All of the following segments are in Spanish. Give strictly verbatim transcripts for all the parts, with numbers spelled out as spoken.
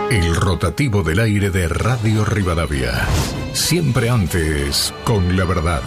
El rotativo del aire de Radio Rivadavia. Siempre antes, con la verdad.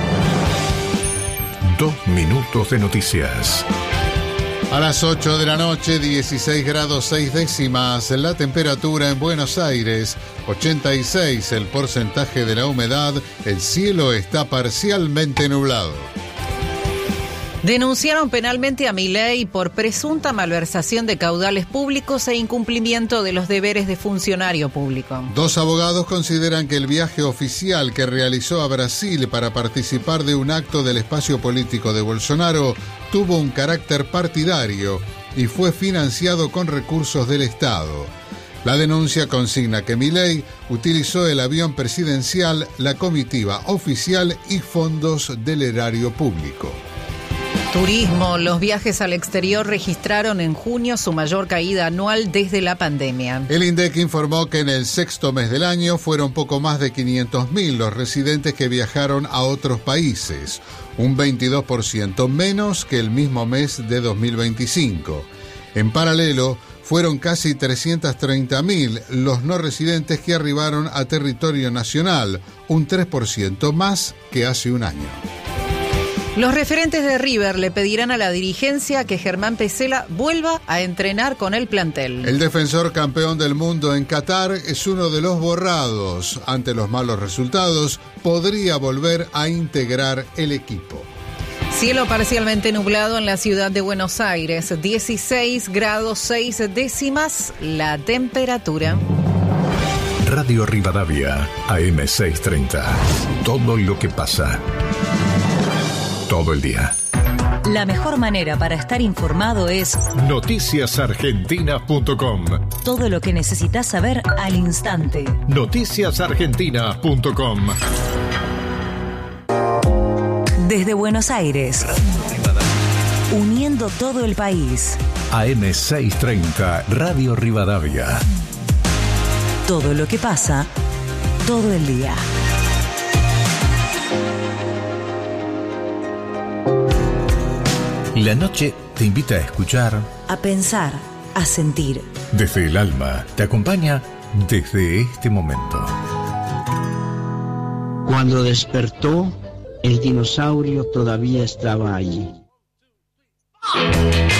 Dos minutos de noticias. A las ocho de la noche, dieciséis grados seis décimas, la temperatura en Buenos Aires, ochenta y seis el porcentaje de la humedad, el cielo está parcialmente nublado. Denunciaron penalmente a Milei por presunta malversación de caudales públicos e incumplimiento de los deberes de funcionario público. Dos abogados consideran que el viaje oficial que realizó a Brasil para participar de un acto del espacio político de Bolsonaro tuvo un carácter partidario y fue financiado con recursos del Estado. La denuncia consigna que Milei utilizó el avión presidencial, la comitiva oficial y fondos del erario público. Turismo. Los viajes al exterior registraron en junio su mayor caída anual desde la pandemia. El INDEC informó que en el sexto mes del año fueron poco más de quinientos mil los residentes que viajaron a otros países, un veintidós por ciento menos que el mismo mes de dos mil veinticinco. En paralelo, fueron casi trescientos treinta mil los no residentes que arribaron a territorio nacional, un tres por ciento más que hace un año. Los referentes de River le pedirán a la dirigencia que Germán Pesela vuelva a entrenar con el plantel. El defensor campeón del mundo en Qatar es uno de los borrados. Ante los malos resultados, podría volver a integrar el equipo. Cielo parcialmente nublado en la ciudad de Buenos Aires, dieciséis grados seis décimas la temperatura. Radio Rivadavia, A M seiscientos treinta. Todo lo que pasa. Todo el día. La mejor manera para estar informado es noticias argentinas punto com. Todo lo que necesitas saber al instante. noticias argentinas punto com. Desde Buenos Aires, uniendo todo el país. A M seiscientos treinta, Radio Rivadavia. Todo lo que pasa, todo el día. La noche te invita a escuchar, a pensar, a sentir. Desde el alma te acompaña desde este momento. Cuando despertó, el dinosaurio todavía estaba allí.